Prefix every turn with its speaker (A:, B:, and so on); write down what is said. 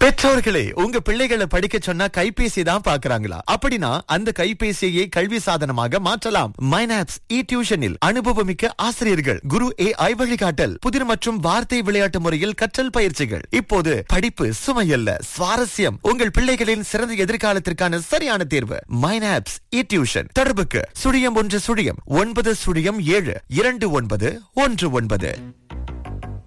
A: பெற்றோர்களே, உங்க பிள்ளைகளை படிக்க சொன்னா கைபேசி தான் பாக்குறாங்களா? அப்படின்னா அந்த கைபேசியை கல்வி சாதனமாக மாற்றலாம். மைனாப்ஸ் இ டியூஷனில் அனுபவமிக்க ஆசிரியர்கள், குரு AI வழிகாட்டல், புதிர் மற்றும் வார்த்தை விளையாட்டு முறையில் கற்றல் பயிற்சிகள். இப்போது படிப்பு சுமையல்ல, சுவாரஸ்யம். உங்கள் பிள்ளைகளின் சிறந்த எதிர்காலத்திற்கான சரியான தேர்வு மைனாப்ஸ் இ டியூஷன். தொடர்புக்கு 01 9 7 29 19.